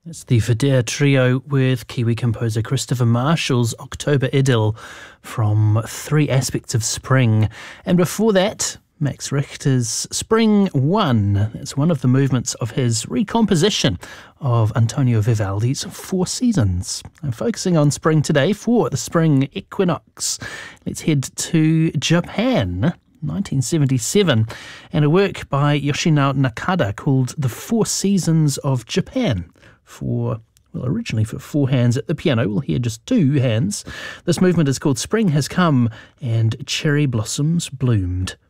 It's the Fidea Trio with Kiwi composer Christopher Marshall's October Idyll from Three Aspects of Spring. And before that, Max Richter's Spring 1. It's one of the movements of his recomposition of Antonio Vivaldi's Four Seasons. I'm focusing on spring today for the spring equinox. Let's head to Japan. 1977, and a work by Yoshinao Nakada called The Four Seasons of Japan. Originally for four hands at the piano. We'll hear just two hands. This movement is called Spring Has Come and Cherry Blossoms Bloomed.